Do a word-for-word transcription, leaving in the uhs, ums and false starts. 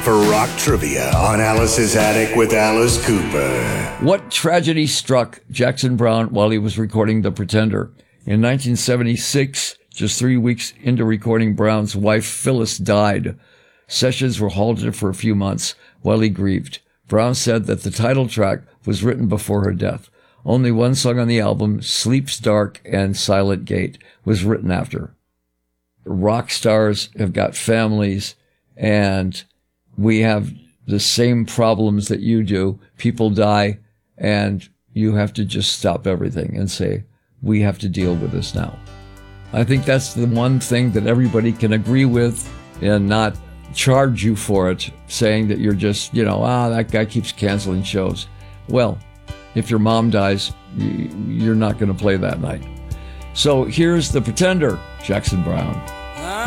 for rock trivia on Alice's Attic with Alice Cooper. What tragedy struck Jackson Browne while he was recording The Pretender? In nineteen seventy-six, just three weeks into recording, Browne's wife Phyllis died. Sessions were halted for a few months while he grieved. Browne said that the title track was written before her death. Only one song on the album, Sleep's Dark and Silent Gate, was written after. Rock stars have got families, and we have the same problems that you do. People die, and you have to just stop everything and say, we have to deal with this now. I think that's the one thing that everybody can agree with and not charge you for it, saying that you're just, you know, ah, that guy keeps canceling shows. Well, if your mom dies, you're not going to play that night. So here's The Pretender, Jackson Browne.